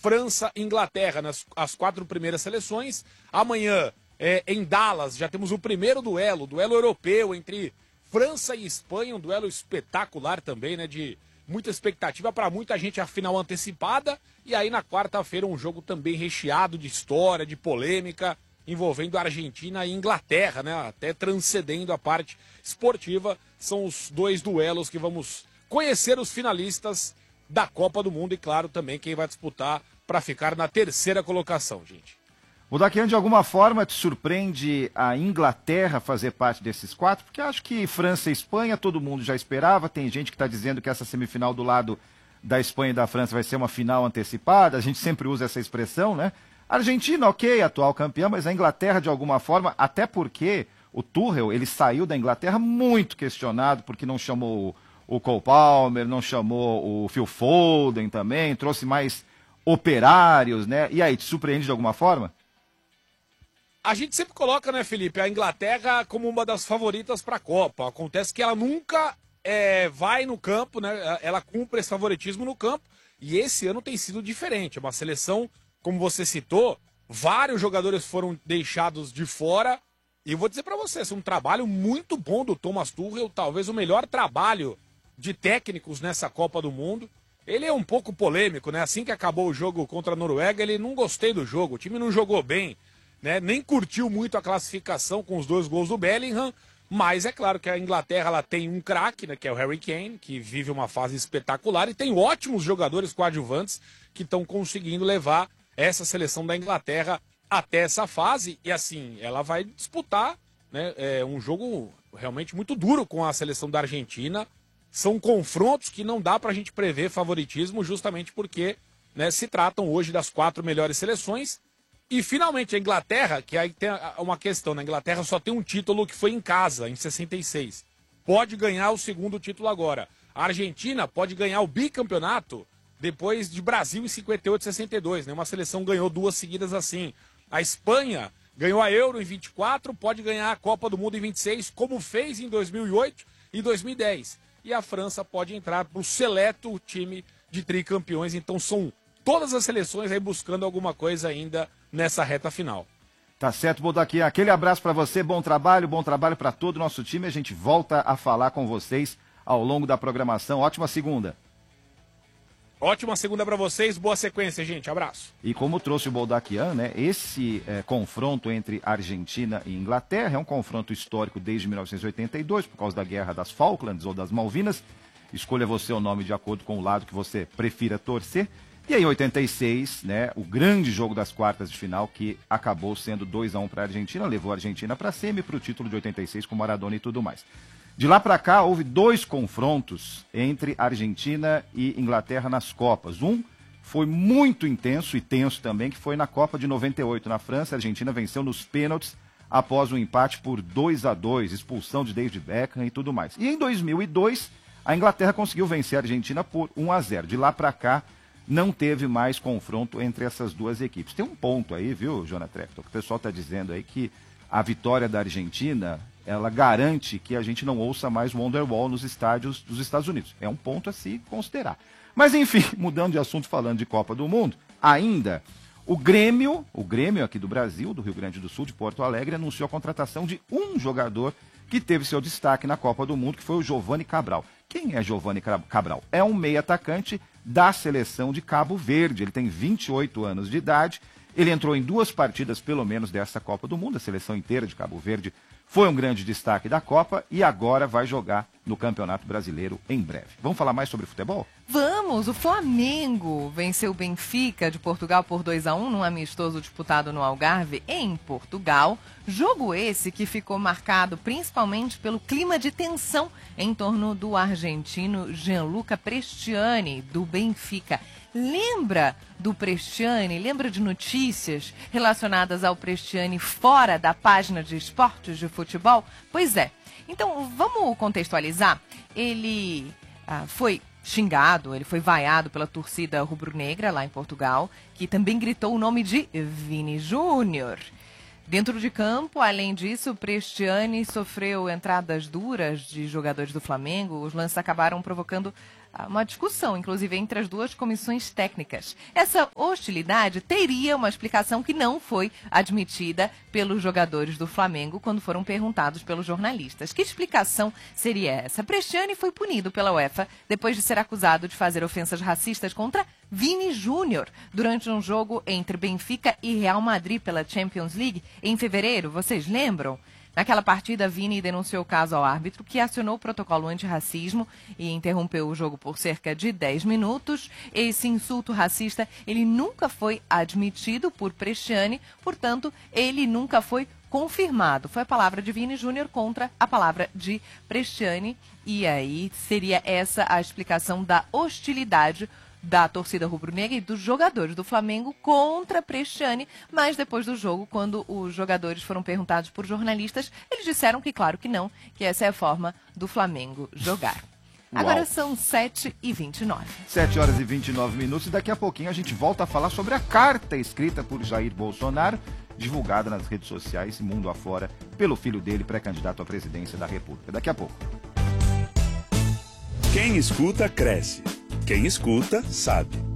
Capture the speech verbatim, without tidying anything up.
França e Inglaterra, nas as quatro primeiras seleções. Amanhã, é, em Dallas, já temos o primeiro duelo, duelo europeu entre França e Espanha, um duelo espetacular também, né, de muita expectativa para muita gente, a final antecipada. E aí na quarta-feira um jogo também recheado de história, de polêmica, envolvendo a Argentina e Inglaterra, né, até transcendendo a parte esportiva. São os dois duelos que vamos conhecer os finalistas da Copa do Mundo e, claro, também quem vai disputar para ficar na terceira colocação, gente. O Daquian, de alguma forma, te surpreende a Inglaterra fazer parte desses quatro? Porque acho que França e Espanha todo mundo já esperava. Tem gente que está dizendo que essa semifinal do lado da Espanha e da França vai ser uma final antecipada. A gente sempre usa essa expressão, né? Argentina, ok, atual campeã, mas a Inglaterra, de alguma forma, até porque o Tuchel, ele saiu da Inglaterra muito questionado, porque não chamou o Cole Palmer, não chamou o Phil Foden também, trouxe mais operários, né? E aí, te surpreende de alguma forma? A gente sempre coloca, né, Felipe, a Inglaterra como uma das favoritas para a Copa. Acontece que ela nunca é, vai no campo, né? Ela cumpre esse favoritismo no campo. E esse ano tem sido diferente. É uma seleção, como você citou, vários jogadores foram deixados de fora. E eu vou dizer para você, é um trabalho muito bom do Thomas Tuchel, talvez o melhor trabalho de técnicos nessa Copa do Mundo. Ele é um pouco polêmico, né? Assim que acabou o jogo contra a Noruega, ele não gostei do jogo, o time não jogou bem. Né, nem curtiu muito a classificação com os dois gols do Bellingham, mas é claro que a Inglaterra ela tem um craque, né, que é o Harry Kane, que vive uma fase espetacular, e tem ótimos jogadores coadjuvantes que estão conseguindo levar essa seleção da Inglaterra até essa fase, e assim, ela vai disputar, né, é, um jogo realmente muito duro com a seleção da Argentina. São confrontos que não dá pra gente prever favoritismo, justamente porque, né, se tratam hoje das quatro melhores seleções. E finalmente a Inglaterra, que aí tem uma questão, né? A Inglaterra só tem um título que foi em casa, em sessenta e seis. Pode ganhar o segundo título agora. A Argentina pode ganhar o bicampeonato depois de Brasil em cinquenta e oito e sessenta e dois, né? Uma seleção ganhou duas seguidas assim. A Espanha ganhou a Euro em vinte e quatro, pode ganhar a Copa do Mundo em vinte e seis, como fez em dois mil e oito e dois mil e dez. E a França pode entrar para o seleto time de tricampeões. Então são todas as seleções aí buscando alguma coisa ainda nessa reta final. Tá certo, Bodaquian. Aquele abraço para você, bom trabalho, bom trabalho para todo o nosso time. A gente volta a falar com vocês ao longo da programação. Ótima segunda. Ótima segunda para vocês, boa sequência, gente. Abraço. E como trouxe o Bodaquian, né, esse é, confronto entre Argentina e Inglaterra é um confronto histórico desde mil novecentos e oitenta e dois, por causa da Guerra das Falklands ou das Malvinas. Escolha você o nome de acordo com o lado que você prefira torcer. E aí, em oitenta e seis, né, o grande jogo das quartas de final, que acabou sendo dois a um para a Argentina, levou a Argentina para a semi, para o título de oitenta e seis com Maradona e tudo mais. De lá para cá, houve dois confrontos entre Argentina e Inglaterra nas Copas. Um foi muito intenso e tenso também, que foi na Copa de noventa e oito. Na França, a Argentina venceu nos pênaltis após um empate por dois a dois, expulsão de David Beckham e tudo mais. E em dois mil e dois, a Inglaterra conseguiu vencer a Argentina por um a zero. De lá para cá, não teve mais confronto entre essas duas equipes. Tem um ponto aí, viu, Jonathan Trepton, que o pessoal está dizendo aí que a vitória da Argentina, ela garante que a gente não ouça mais Wonderwall nos estádios dos Estados Unidos. É um ponto a se considerar. Mas, enfim, mudando de assunto, falando de Copa do Mundo, ainda o Grêmio, o Grêmio aqui do Brasil, do Rio Grande do Sul, de Porto Alegre, anunciou a contratação de um jogador que teve seu destaque na Copa do Mundo, que foi o Giovani Cabral. Quem é Giovani Cabral? É um meio atacante da seleção de Cabo Verde. Ele tem vinte e oito anos de idade. Ele entrou em duas partidas, pelo menos, dessa Copa do Mundo. A seleção inteira de Cabo Verde foi um grande destaque da Copa e agora vai jogar no Campeonato Brasileiro em breve. Vamos falar mais sobre futebol? Vamos! O Flamengo venceu o Benfica de Portugal por dois a um num amistoso disputado no Algarve, em Portugal. Jogo esse que ficou marcado principalmente pelo clima de tensão em torno do argentino Gianluca Prestiani, do Benfica. Lembra do Prestiani? Lembra de notícias relacionadas ao Prestiani fora da página de esportes de futebol? Pois é. Então, vamos contextualizar. Ele ah, foi xingado, ele foi vaiado pela torcida rubro-negra lá em Portugal, que também gritou o nome de Vini Júnior. Dentro de campo, além disso, o Prestiani sofreu entradas duras de jogadores do Flamengo. Os lances acabaram provocando uma discussão, inclusive, entre as duas comissões técnicas. Essa hostilidade teria uma explicação que não foi admitida pelos jogadores do Flamengo quando foram perguntados pelos jornalistas. Que explicação seria essa? Bresciani foi punido pela UEFA depois de ser acusado de fazer ofensas racistas contra Vini Júnior durante um jogo entre Benfica e Real Madrid pela Champions League em fevereiro. Vocês lembram? Naquela partida, Vini denunciou o caso ao árbitro, que acionou o protocolo antirracismo e interrompeu o jogo por cerca de dez minutos. Esse insulto racista, ele nunca foi admitido por Bresciani, portanto, ele nunca foi confirmado. Foi a palavra de Vini Júnior contra a palavra de Bresciani. E aí seria essa a explicação da hostilidade da torcida rubro-negra e dos jogadores do Flamengo contra Bresciani, mas depois do jogo, quando os jogadores foram perguntados por jornalistas, eles disseram que claro que não, que essa é a forma do Flamengo jogar. Uau. Agora são sete e vinte e nove. sete horas e vinte e nove minutos e daqui a pouquinho a gente volta a falar sobre a carta escrita por Jair Bolsonaro, divulgada nas redes sociais, mundo afora, pelo filho dele, pré-candidato à presidência da República. Daqui a pouco. Quem escuta, cresce. Quem escuta, sabe.